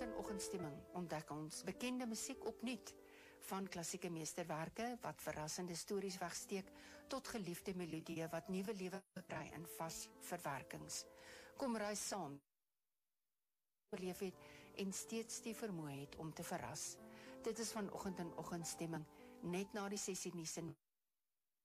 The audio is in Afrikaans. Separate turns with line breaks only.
Vanoggend in Oggendstemming ontdek ons bekende musiek opnuut, van klassieke meesterwerke wat verrassende stories wegsteek, tot geliefde melodieë wat nuwe lewe kry in vas verwerkings. Kom reis saam, beleef het en steeds die vermoë het om te verras. Dit is vanoggend in Oggendstemming, net na die 6 nuus.